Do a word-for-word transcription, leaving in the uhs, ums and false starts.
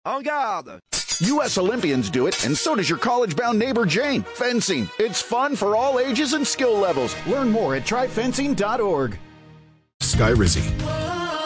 En garde! U S Olympians do it, and so does your college-bound neighbor Jane. Fencing. It's fun for all ages and skill levels. Learn more at try fencing dot org. Skyrizi.